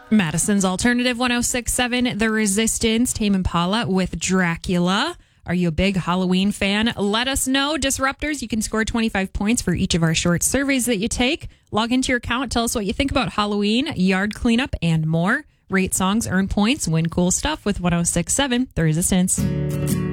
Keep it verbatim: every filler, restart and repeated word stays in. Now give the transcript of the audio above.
Madison's Alternative one oh six point seven, The Resistance, Tame Impala with Dracula. Are you a big Halloween fan? Let us know. Disruptors, you can score twenty-five points for each of our short surveys that you take. Log into your account. Tell us what you think about Halloween, yard cleanup, and more. Rate songs, earn points, win cool stuff with one oh six point seven, The Resistance.